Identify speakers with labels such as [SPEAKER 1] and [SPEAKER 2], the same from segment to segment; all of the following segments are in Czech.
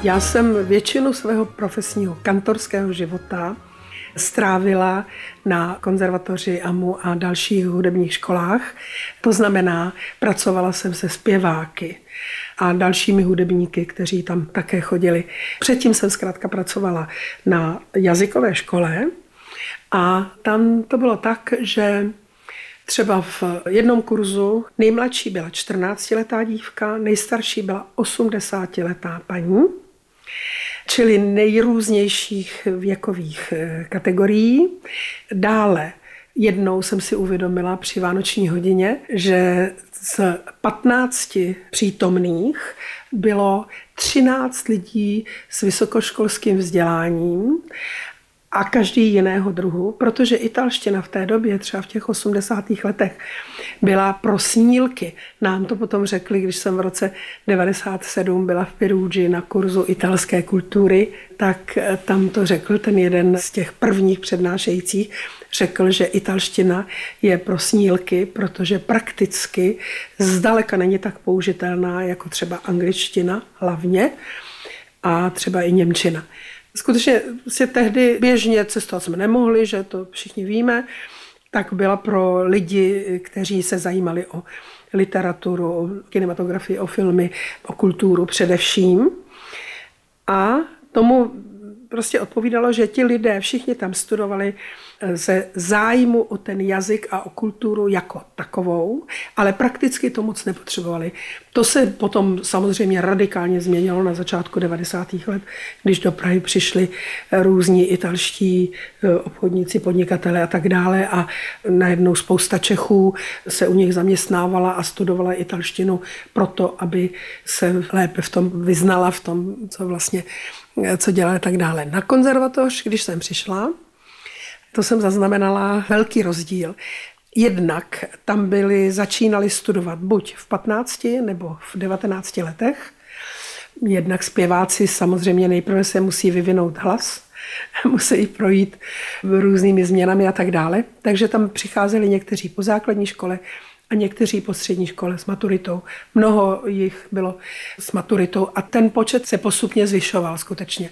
[SPEAKER 1] Já jsem většinu svého profesního kantorského života strávila na konzervatoři AMU a dalších hudebních školách. To znamená, pracovala jsem se zpěváky a dalšími hudebníky, kteří tam také chodili. Předtím jsem zkrátka pracovala na jazykové škole a tam to bylo tak, že třeba v jednom kurzu nejmladší byla 14letá dívka, nejstarší byla 80letá paní, čili nejrůznějších věkových kategorií. Dále jednou jsem si uvědomila při vánoční hodině, že z 15 přítomných bylo 13 lidí s vysokoškolským vzděláním a každý jiného druhu, protože italština v té době, třeba v těch 80. letech, byla pro snílky. Nám to potom řekli, když jsem v roce 97 byla v Perugii na kurzu italské kultury, tak tam to řekl ten jeden z těch prvních přednášejících, řekl, že italština je pro snílky, protože prakticky zdaleka není tak použitelná jako třeba angličtina hlavně a třeba i němčina. Skutečně si tehdy běžně cestovat jsme nemohli, že to všichni víme, tak byla pro lidi, kteří se zajímali o literaturu, o kinematografii, o filmy, o kulturu především. A tomu prostě odpovídalo, že ti lidé všichni tam studovali ze zájmu o ten jazyk a o kulturu jako takovou, ale prakticky to moc nepotřebovali. To se potom samozřejmě radikálně změnilo na začátku 90. let, když do Prahy přišli různí italští obchodníci, podnikatelé a tak dále a najednou spousta Čechů se u nich zaměstnávala a studovala italštinu proto, aby se lépe v tom vyznala, v tom, co dělala a tak dále. Na konzervatoř, když jsem přišla, to jsem zaznamenala velký rozdíl. Jednak tam začínali studovat buď v 15 nebo v 19 letech. Jednak zpěváci samozřejmě nejprve se musí vyvinout hlas, musí projít různými změnami a tak dále. Takže tam přicházeli někteří po základní škole a někteří po střední škole s maturitou. Mnoho jich bylo s maturitou a ten počet se postupně zvyšoval skutečně.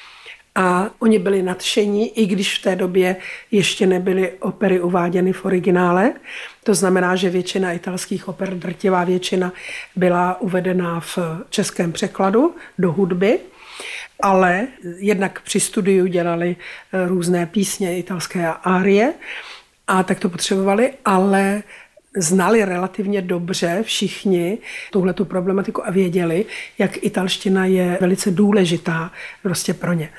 [SPEAKER 1] A oni byli nadšení, i když v té době ještě nebyly opery uváděny v originále. To znamená, že většina italských oper, drtivá většina, byla uvedená v českém překladu do hudby, ale jednak při studiu dělali různé písně, italské árie, a tak to potřebovali, ale znali relativně dobře všichni tuhletu problematiku a věděli, jak italština je velice důležitá prostě pro ně.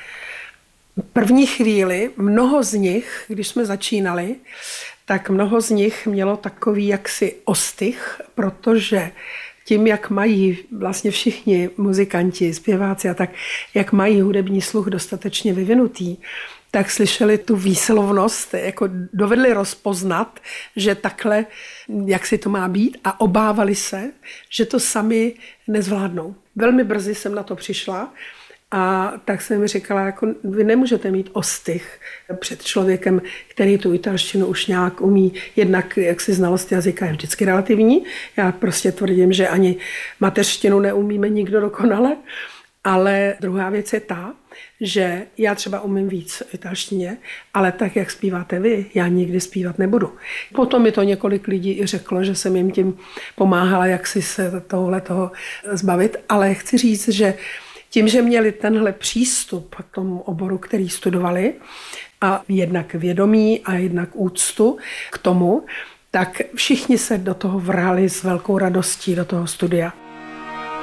[SPEAKER 1] První chvíli mnoho z nich, když jsme začínali, tak mnoho z nich mělo takový jaksi ostych, protože tím, jak mají vlastně všichni muzikanti, zpěváci a tak, jak mají hudební sluch dostatečně vyvinutý, tak slyšeli tu výslovnost, jako dovedli rozpoznat, že takhle, jak si to má být, a obávali se, že to sami nezvládnou. Velmi brzy jsem na to přišla a tak jsem mi říkala, jako vy nemůžete mít ostych před člověkem, který tu italštinu už nějak umí, jednak jaksi znalost jazyka je vždycky relativní. Já prostě tvrdím, že ani mateřštinu neumíme nikdo dokonale, ale druhá věc je ta, že já třeba umím víc italštině, ale tak, jak zpíváte vy, já nikdy zpívat nebudu. Potom mi to několik lidí i řeklo, že jsem jim tím pomáhala, jak si se toho zbavit, ale chci říct, že tím, že měli tenhle přístup k tomu oboru, který studovali, a jednak vědomí a jednak úctu k tomu, tak všichni se do toho vrhali s velkou radostí do toho studia.